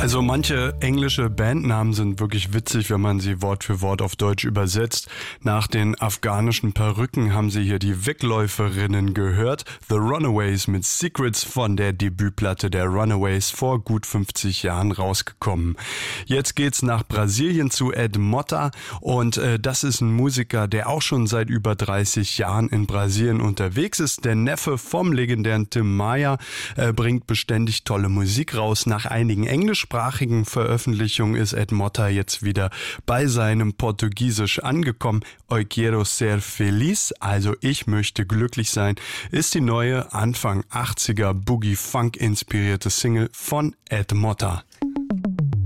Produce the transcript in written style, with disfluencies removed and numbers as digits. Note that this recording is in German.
Also manche englische Bandnamen sind wirklich witzig, wenn man sie Wort für Wort auf Deutsch übersetzt. Nach den afghanischen Perücken haben Sie hier die Wegläuferinnen gehört. The Runaways mit Secrets von der Debütplatte der Runaways vor gut 50 Jahren rausgekommen. Jetzt geht's nach Brasilien zu Ed Motta und das ist ein Musiker, der auch schon seit über 30 Jahren in Brasilien unterwegs ist. Der Neffe vom legendären Tim Maia bringt beständig tolle Musik raus. Nach einigen englischsprachigen Veröffentlichungen ist Ed Motta jetzt wieder bei seinem Portugiesisch angekommen. Eu quero ser feliz, also ich möchte glücklich sein, ist die neue Anfang 80er Boogie-Funk inspirierte Single von Ed Motta.